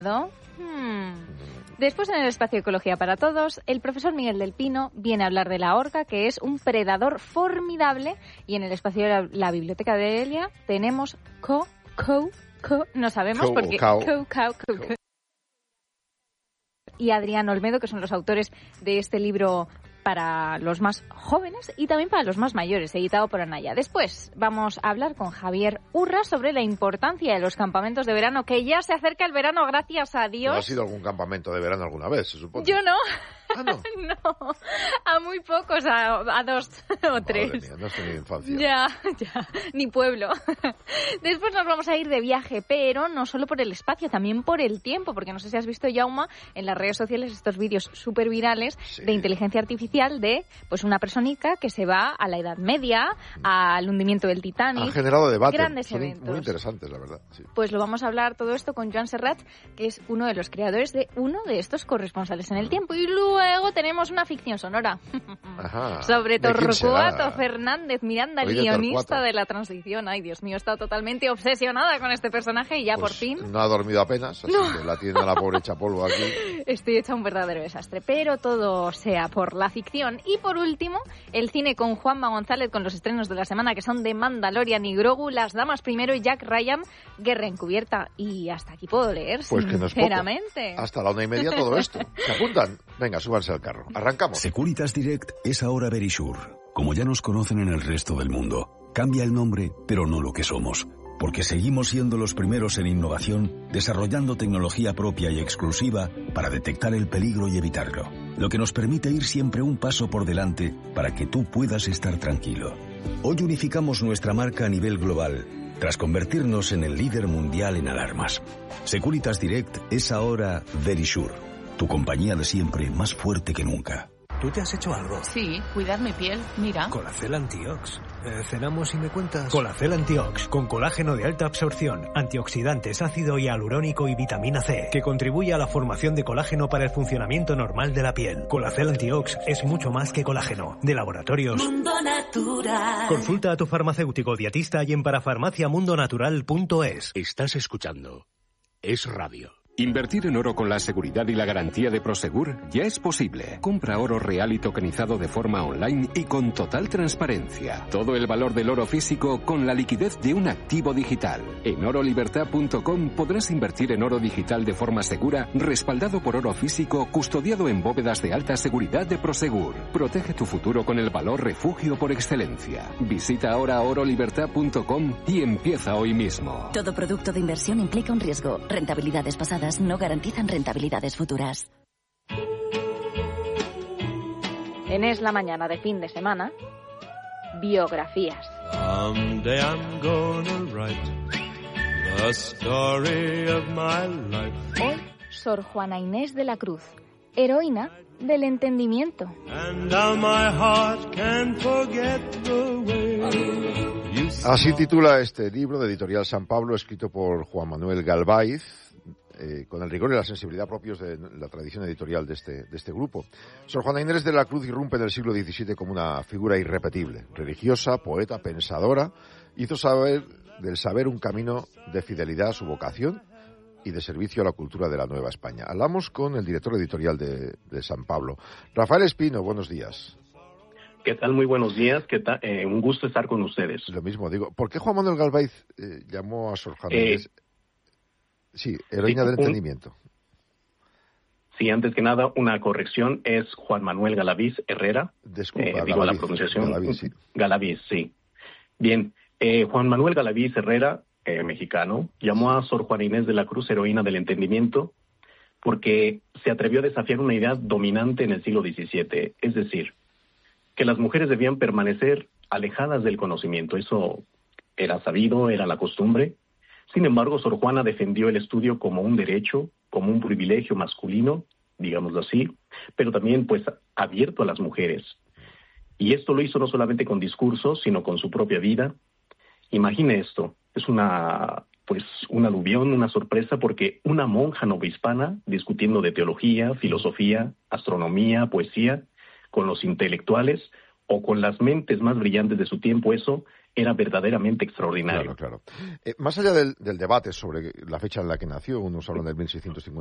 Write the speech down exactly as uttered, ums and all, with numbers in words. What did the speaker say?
Hmm. Después, en el espacio Ecología para Todos, el profesor Miguel del Pino viene a hablar de la orca, que es un predador formidable, y en el espacio de la, la Biblioteca de Elia tenemos co, co, co, no sabemos Co, porque cao. co, cao, co, co. Y Adrián Olmedo, que son los autores de este libro para los más jóvenes y también para los más mayores, editado por Anaya. Después vamos a hablar con Javier Urra sobre la importancia de los campamentos de verano, que ya se acerca el verano, gracias a Dios. ¿No has ido a algún campamento de verano alguna vez, se supone? Yo no. Ah, ¿no? No, a muy pocos, a, a dos o tres. Madre mía, no has tenido infancia. Ya, ya, ni pueblo. Después nos vamos a ir de viaje, pero no solo por el espacio, también por el tiempo, porque no sé si has visto, Jaume, en las redes sociales estos vídeos súper virales sí. de inteligencia artificial de pues una personita que se va a la Edad Media, al hundimiento del Titanic. Han generado debate. Grandes Son eventos. Muy interesantes, la verdad. Sí. Pues lo vamos a hablar todo esto con Joan Serrat, que es uno de los creadores de uno de estos corresponsales en el tiempo. Y luego tenemos una ficción sonora. Ajá. Sobre Torcuato Fernández. Fernández Miranda, Oye, guionista Torcuato. de la transición. Ay, Dios mío, he estado totalmente obsesionada con este personaje y ya Pues por fin no ha dormido apenas, así No. que la tiene a la pobre Chapolvo aquí. estoy hecha un verdadero desastre. Pero todo sea por la ficción. Y por último, el cine con Juanma González, con los estrenos de la semana, que son de Mandalorian y Grogu, Las Damas Primero y Jack Ryan, Guerra Encubierta. Y hasta aquí puedo leer, Pues que no es poco. sinceramente. Hasta la una y media todo esto. ¿Se apuntan? Venga, súbanse al carro. Arrancamos. Securitas Direct es ahora Verisure. Como ya nos conocen en el resto del mundo, cambia el nombre, pero no lo que somos. Porque seguimos siendo los primeros en innovación, desarrollando tecnología propia y exclusiva para detectar el peligro y evitarlo. Lo que nos permite ir siempre un paso por delante para que tú puedas estar tranquilo. Hoy unificamos nuestra marca a nivel global, tras convertirnos en el líder mundial en alarmas. Securitas Direct es ahora Verisure, tu compañía de siempre más fuerte que nunca. ¿Tú te has hecho algo? Sí, cuidar mi piel, mira. Colacel Antiox. Eh, ¿Cenamos y me cuentas? Colacel Antiox, con colágeno de alta absorción, antioxidantes, ácido hialurónico y vitamina C, que contribuye a la formación de colágeno para el funcionamiento normal de la piel. Colacel Antiox es mucho más que colágeno. De Laboratorios Mundo Natural. Consulta a tu farmacéutico dietista y en parafarmacia mundo natural punto es. Estás escuchando Es Radio. Invertir en oro con la seguridad y la garantía de Prosegur ya es posible. Compra oro real y tokenizado de forma online y con total transparencia. Todo el valor del oro físico con la liquidez de un activo digital. En oro libertad punto com podrás invertir en oro digital de forma segura, respaldado por oro físico, custodiado en bóvedas de alta seguridad de Prosegur. Protege tu futuro con el valor refugio por excelencia. Visita ahora oro libertad punto com y empieza hoy mismo. Todo producto de inversión implica un riesgo. Rentabilidades pasadas no garantizan rentabilidades futuras. En Es la Mañana de fin de semana, biografías. Someday I'm gonna write the story of my life. Hoy, Sor Juana Inés de la Cruz, heroína del entendimiento. And now my heart can't forget the way you Así titula este libro de Editorial San Pablo, escrito por Juan Manuel Galvaiz, eh, con el rigor y la sensibilidad propios de la tradición editorial de este, de este grupo. Sor Juana Inés de la Cruz irrumpe en el siglo diecisiete como una figura irrepetible, religiosa, poeta, pensadora, hizo saber del saber un camino de fidelidad a su vocación y de servicio a la cultura de la Nueva España. Hablamos con el director editorial de, de San Pablo, Rafael Espino. Buenos días. ¿Qué tal? Muy buenos días. ¿Qué tal? Eh, un gusto estar con ustedes. Lo mismo digo. ¿Por qué Juan Manuel Galvaiz eh, llamó a Sor Juana Inés? Eh, sí, heroína sí, del un, entendimiento. Sí, antes que nada, una corrección. Es Juan Manuel Galaviz Herrera. Disculpa, eh, Galaviz, digo la pronunciación. Galaviz, sí. Galaviz, sí. Bien. Eh, Juan Manuel Galaviz Herrera, eh, mexicano, llamó a Sor Juana Inés de la Cruz heroína del entendimiento porque se atrevió a desafiar una idea dominante en el siglo diecisiete. Es decir, que las mujeres debían permanecer alejadas del conocimiento. Eso era sabido, era la costumbre. Sin embargo, Sor Juana defendió el estudio como un derecho, como un privilegio masculino, digámoslo así, pero también pues abierto a las mujeres. Y esto lo hizo no solamente con discursos, sino con su propia vida. Imagine esto, es una pues un aluvión, una sorpresa, porque una monja novohispana discutiendo de teología, filosofía, astronomía, poesía, con los intelectuales o con las mentes más brillantes de su tiempo, eso era verdaderamente extraordinario. Claro, claro. Eh, más allá del, del debate sobre la fecha en la que nació, unos hablan del mil seiscientos cincuenta